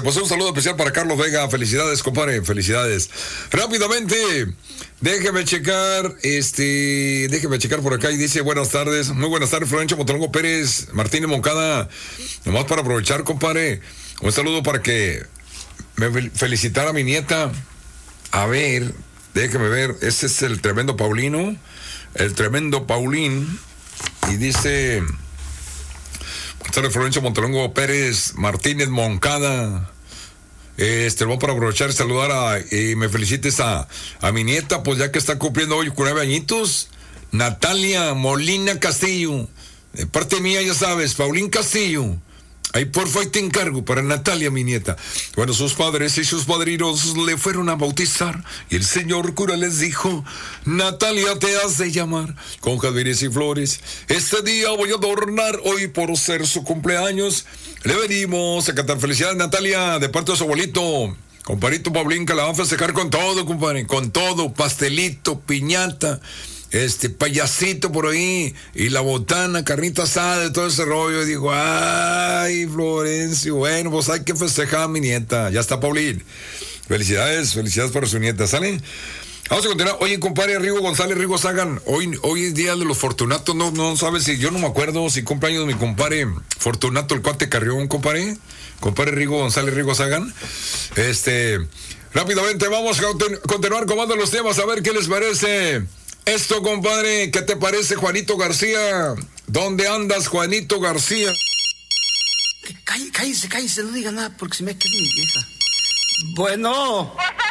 Pues un saludo especial para Carlos Vega. Felicidades, compadre. Felicidades. Rápidamente, déjeme checar por acá y dice, buenas tardes. Muy buenas tardes, Florencio Montalongo Pérez, Martínez Moncada. Nomás para aprovechar, compadre. Un saludo para que me felicitara a mi nieta. A ver, déjeme ver. Ese es el tremendo Paulino. El tremendo Paulín. Y dice... Florencio Montalongo Pérez, Martínez Moncada. Vamos para aprovechar y saludar y me felicites a mi nieta, pues ya que está cumpliendo hoy 9 añitos, Natalia Molina Castillo. De parte mía, ya sabes, Paulín Castillo. Ahí porfa, ahí te encargo para Natalia, mi nieta. Bueno, sus padres y sus padrinos le fueron a bautizar y el señor cura les dijo: Natalia te has de llamar con jazmines y flores. Este día voy a adornar hoy por ser su cumpleaños. Le venimos a cantar felicidades, Natalia, de parte de su abuelito. Compadrito Paulín, que la va a festejar con todo, compadre, con todo, pastelito, piñata, payasito por ahí, y la botana, carnita asada, de todo ese rollo. Y digo, ay, Florencio, bueno, pues hay que festejar a mi nieta. Ya está, Paulín. Felicidades para su nieta, ¿sale? Vamos a continuar. Oye, compadre Rigo González, Rigo Sagan, hoy es día de los Fortunatos, no sabes si, yo no me acuerdo si cumpleaños de mi compadre Fortunato, el cuate Carrión, compadre Rigo González, Rigo Sagan. Rápidamente vamos a continuar comando los temas, a ver qué les parece esto, compadre. ¿Qué te parece, Juanito García? ¿Dónde andas, Juanito García? Cállese, no diga nada porque se me queda mi vieja. Bueno.